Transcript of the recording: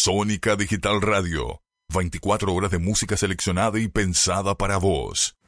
Sónica Digital Radio. 24 horas de música seleccionada y pensada para vos.